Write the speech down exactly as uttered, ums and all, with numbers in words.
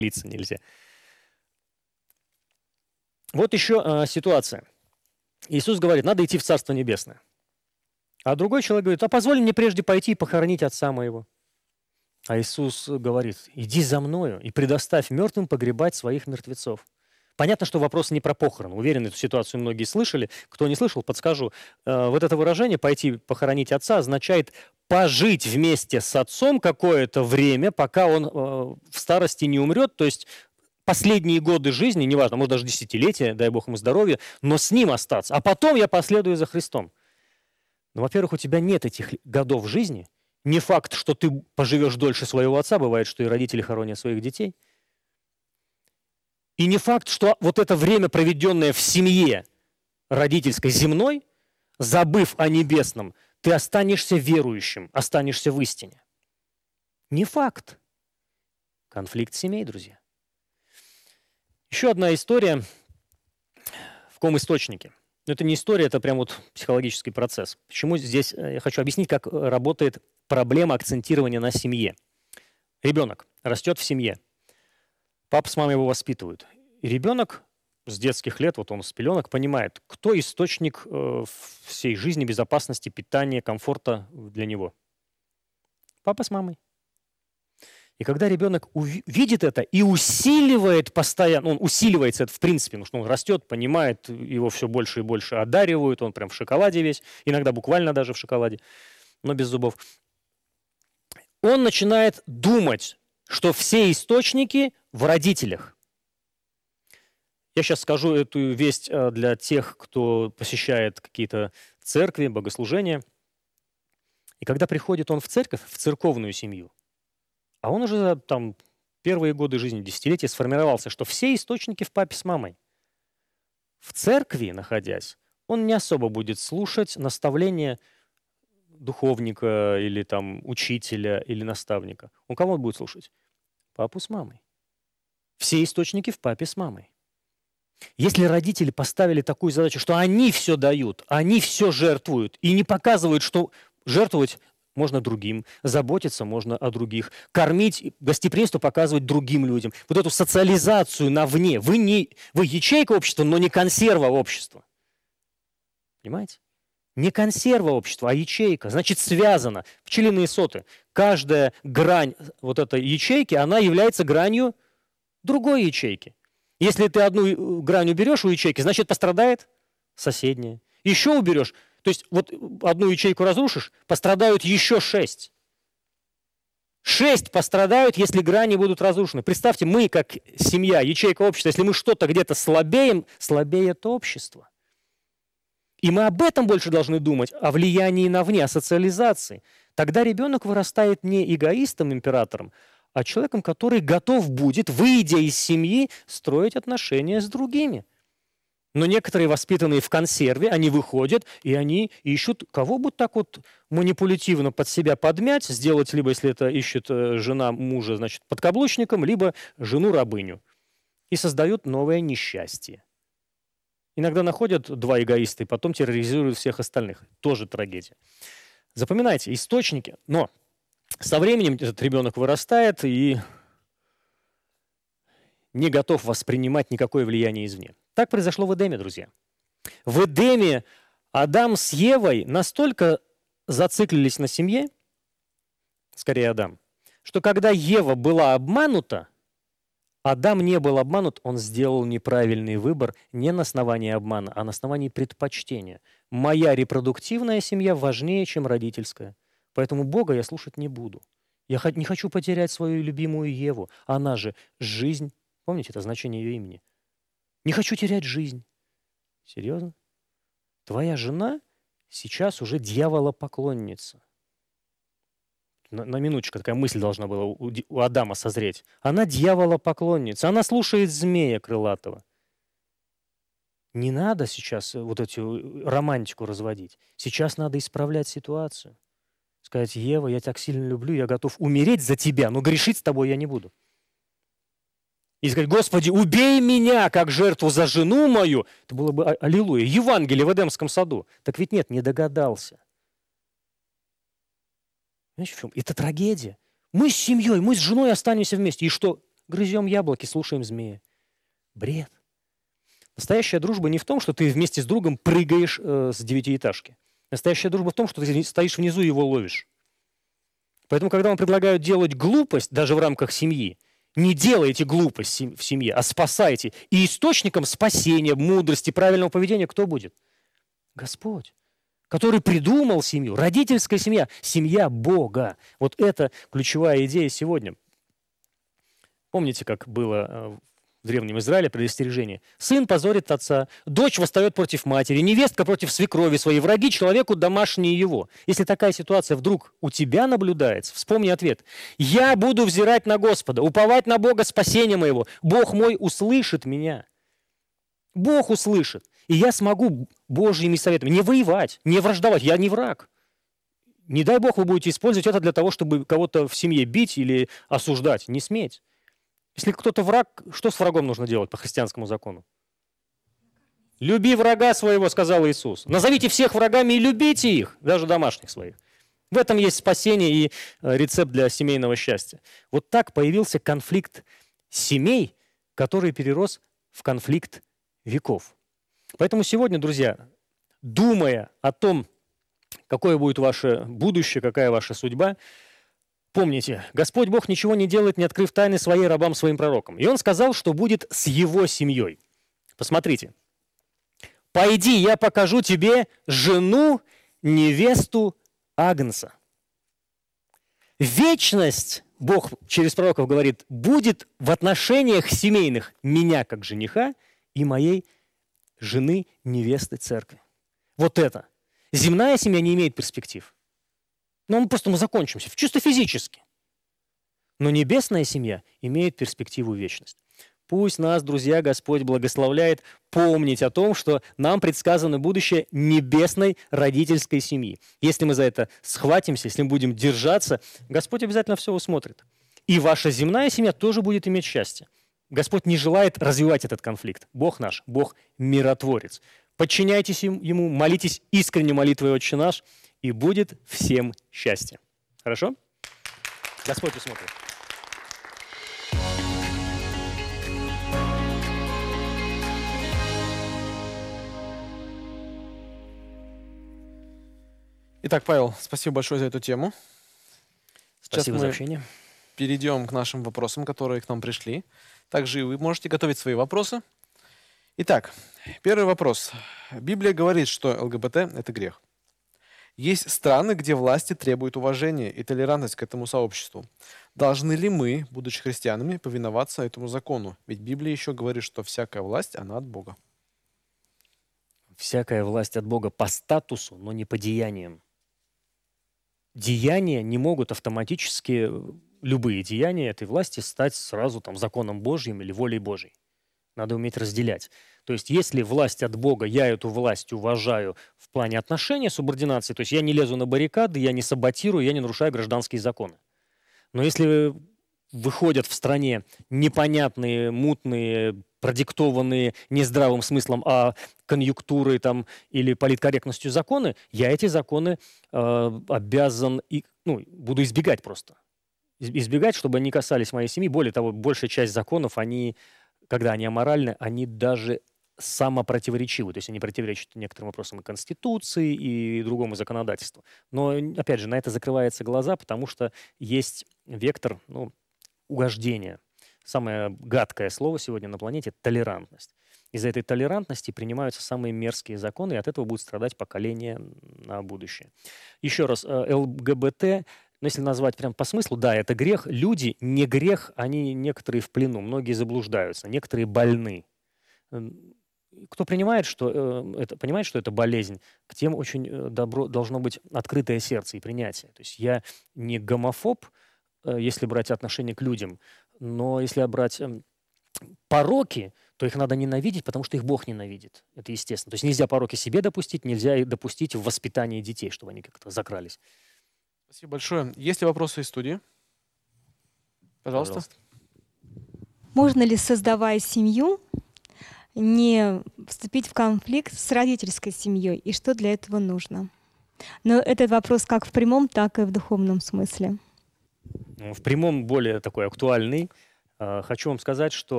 лица нельзя. Вот еще э, ситуация. Иисус говорит, надо идти в Царство Небесное. А другой человек говорит, а позволь мне прежде пойти и похоронить отца моего. А Иисус говорит, иди за мною и предоставь мертвым погребать своих мертвецов. Понятно, что вопрос не про похорон. Уверен, эту ситуацию многие слышали. Кто не слышал, подскажу. Э, вот это выражение «пойти похоронить отца» означает пожить вместе с отцом какое-то время, пока он э, в старости не умрет, то есть последние годы жизни, неважно, может даже десятилетия, дай Бог ему здоровья, но с ним остаться. А потом я последую за Христом. Но, во-первых, у тебя нет этих годов жизни. Не факт, что ты поживешь дольше своего отца, бывает, что и родители хоронят своих детей. И не факт, что вот это время, проведенное в семье родительской земной, забыв о небесном, ты останешься верующим, останешься в истине. Не факт. Конфликт семей, друзья. Еще одна история в ком источнике. Но это не история, это прям вот психологический процесс. Почему здесь я хочу объяснить, как работает проблема акцентирования на семье. Ребенок растет в семье. Папа с мамой его воспитывают. И ребенок с детских лет, вот он с пеленок, понимает, кто источник э, всей жизни, безопасности, питания, комфорта для него. Папа с мамой. И когда ребенок уви- видит это и усиливает постоянно, он усиливается это в принципе, потому что он растет, понимает, его все больше и больше одаривают, он прям в шоколаде весь, иногда буквально даже в шоколаде, но без зубов. Он начинает думать, что все источники в родителях. Я сейчас скажу эту весть для тех, кто посещает какие-то церкви, богослужения. И когда приходит он в церковь, в церковную семью, а он уже там первые годы жизни, десятилетия сформировался, что все источники в папе с мамой. В церкви, находясь, он не особо будет слушать наставления духовника или там учителя или наставника. Он кого он будет слушать? Папу с мамой. Все источники в папе с мамой. Если родители поставили такую задачу, что они все дают, они все жертвуют, и не показывают, что жертвовать можно другим, заботиться можно о других, кормить, гостеприимство показывать другим людям. Вот эту социализацию навне. Вы, не, вы ячейка общества, но не консерва общества. Понимаете? Не консерва общества, а ячейка. Значит, связано. Пчелиные соты. Каждая грань вот этой ячейки, она является гранью другой ячейки. Если ты одну грань уберешь у ячейки, значит, пострадает соседняя. Еще уберешь. То есть вот одну ячейку разрушишь, пострадают еще шесть. Шесть пострадают, если грани будут разрушены. Представьте, мы как семья, ячейка общества, если мы что-то где-то слабеем, слабеет общество. И мы об этом больше должны думать, о влиянии навне, о социализации. Тогда ребенок вырастает не эгоистом, императором, а человеком, который готов будет, выйдя из семьи, строить отношения с другими. Но некоторые, воспитанные в консерве, они выходят, и они ищут, кого бы так вот манипулятивно под себя подмять, сделать, либо, если это ищет жена мужа, значит, подкаблучником, либо жену-рабыню. И создают новое несчастье. Иногда находят два эгоиста, и потом терроризируют всех остальных. Тоже трагедия. Запоминайте, источники. Но со временем этот ребенок вырастает и не готов воспринимать никакое влияние извне. Так произошло в Эдеме, друзья. В Эдеме Адам с Евой настолько зациклились на семье, скорее Адам, что когда Ева была обманута, Адам не был обманут, он сделал неправильный выбор не на основании обмана, а на основании предпочтения. Моя репродуктивная семья важнее, чем родительская. Поэтому Бога я слушать не буду. Я не хочу потерять свою любимую Еву. Она же жизнь. Помните это значение ее имени? Не хочу терять жизнь. Серьезно? Твоя жена сейчас уже дьяволопоклонница. На, на минуточку такая мысль должна была у, у Адама созреть. Она дьяволопоклонница. Она слушает змея крылатого. Не надо сейчас вот эту романтику разводить. Сейчас надо исправлять ситуацию. Сказать: Ева, я так сильно люблю, я готов умереть за тебя, но грешить с тобой я не буду. И сказать: Господи, убей меня, как жертву за жену мою. Это было бы аллилуйя. Евангелие в Эдемском саду. Так ведь нет, не догадался. Понимаете, в чем? Это трагедия. Мы с семьей, мы с женой останемся вместе. И что? Грызем яблоки, слушаем змея. Бред. Настоящая дружба не в том, что ты вместе с другом прыгаешь э, с девятиэтажки. Настоящая дружба в том, что ты стоишь внизу и его ловишь. Поэтому, когда вам предлагают делать глупость, даже в рамках семьи, не делайте глупость в семье, а спасайте. И источником спасения, мудрости, правильного поведения кто будет? Господь, который придумал семью, родительская семья, семья Бога. Вот это ключевая идея сегодня. Помните, как было в Древнем Израиле предостережение? Сын позорит отца, дочь восстает против матери, невестка против свекрови своей, враги человеку домашние его. Если такая ситуация вдруг у тебя наблюдается, вспомни ответ. Я буду взирать на Господа, уповать на Бога спасения моего. Бог мой услышит меня. Бог услышит. И я смогу Божьими советами не воевать, не враждовать. Я не враг. Не дай Бог вы будете использовать это для того, чтобы кого-то в семье бить или осуждать. Не сметь. Если кто-то враг, что с врагом нужно делать по христианскому закону? «Люби врага своего», сказал Иисус. Назовите всех врагами и любите их, даже домашних своих. В этом есть спасение и рецепт для семейного счастья. Вот так появился конфликт семей, который перерос в конфликт веков. Поэтому сегодня, друзья, думая о том, какое будет ваше будущее, какая ваша судьба, помните, Господь Бог ничего не делает, не открыв тайны своей рабам, своим пророкам. И Он сказал, что будет с его семьей. Посмотрите. «Пойди, я покажу тебе жену, невесту Агнца». Вечность, Бог через пророков говорит, будет в отношениях семейных меня как жениха и моей жены, невесты церкви. Вот это. Земная семья не имеет перспектив. Но мы просто мы закончимся, чисто физически. Но небесная семья имеет перспективу вечность. Пусть нас, друзья, Господь благословляет помнить о том, что нам предсказано будущее небесной родительской семьи. Если мы за это схватимся, если мы будем держаться, Господь обязательно все усмотрит. И ваша земная семья тоже будет иметь счастье. Господь не желает развивать этот конфликт. Бог наш, Бог миротворец. Подчиняйтесь Ему, молитесь искренне молитвой «Отче наш», и будет всем счастье. Хорошо? Господь усмотрит. Итак, Павел, спасибо большое за эту тему. Сейчас Спасибо мы за общение. перейдем к нашим вопросам, которые к нам пришли. Также и вы можете готовить свои вопросы. Итак, первый вопрос. Библия говорит, что ЛГБТ – это грех. Есть страны, где власти требуют уважения и толерантность к этому сообществу. Должны ли мы, будучи христианами, повиноваться этому закону? Ведь Библия еще говорит, что всякая власть, она от Бога. Всякая власть от Бога по статусу, но не по деяниям. Деяния не могут автоматически, любые деяния этой власти, стать сразу там, законом Божьим или волей Божьей. Надо уметь разделять. То есть если власть от Бога, я эту власть уважаю в плане отношения, субординации, то есть я не лезу на баррикады, я не саботирую, я не нарушаю гражданские законы. Но если выходят в стране непонятные, мутные, продиктованные не здравым смыслом, а конъюнктурой там, или политкорректностью законы, я эти законы э, обязан, и, ну, буду избегать просто. Избегать, чтобы они касались моей семьи. Более того, большая часть законов, они, когда они аморальны, они даже самопротиворечивы. То есть они противоречат некоторым вопросам и Конституции, и другому законодательству. Но, опять же, на это закрываются глаза, потому что есть вектор, ну, угождения. Самое гадкое слово сегодня на планете – толерантность. Из-за этой толерантности принимаются самые мерзкие законы, и от этого будут страдать поколения на будущее. Еще раз, ЛГБТ, ну, если назвать прям по смыслу, да, это грех. Люди не грех, они некоторые в плену, многие заблуждаются, некоторые больны. Кто принимает, что это, понимает, что это болезнь, к тем очень добро, должно быть открытое сердце и принятие. То есть я не гомофоб, если брать отношение к людям, но если брать пороки, то их надо ненавидеть, потому что их Бог ненавидит. Это естественно. То есть нельзя пороки себе допустить, нельзя и допустить в воспитании детей, чтобы они как-то закрались. Спасибо большое. Есть ли вопросы из студии? Пожалуйста. Пожалуйста. Можно ли, создавая семью, не вступить в конфликт с родительской семьей, и что для этого нужно? Но этот вопрос как в прямом, так и в духовном смысле. В прямом более такой актуальный. Э, Хочу вам сказать, что